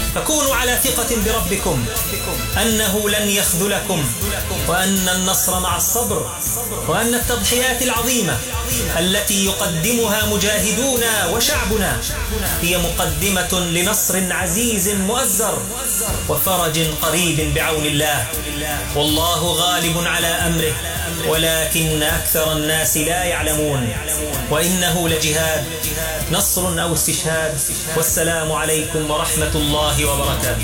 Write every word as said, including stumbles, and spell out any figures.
فكونوا على ثقة بربكم أنه لن يخذلكم، وأن النصر مع الصبر، وأن التضحيات العظيمة التي يقدمها مجاهدونا وشعبنا هي مقدمة لنصر عزيز مؤزر وفرج قريب بعون الله. والله غالب على أمره ولكن أكثر الناس لا يعلمون. وإنه لجهاد، نصر أو استشهاد. والسلام عليكم ورحمة الله وبركاته.